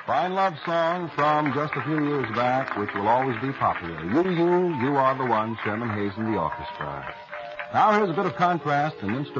Fine love song from just a few years back, which will always be popular. You are the one, Sherman Hayes and the orchestra. Now here's a bit of contrast and instrumental.